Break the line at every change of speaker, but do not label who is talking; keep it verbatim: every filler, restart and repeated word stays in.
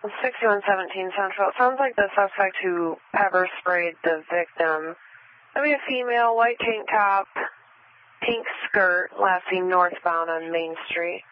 sixty-one seventeen Central. It sounds like the suspect who pepper sprayed the victim. That'd be a female, white tank top, pink skirt, last seen northbound on Main Street.